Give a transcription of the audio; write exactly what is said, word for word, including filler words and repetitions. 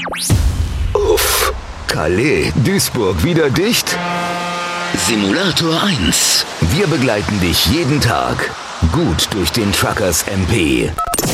Uff. Calais, Duisburg wieder dicht? Simulator eins. Wir begleiten dich jeden Tag gut durch den Truckers M P.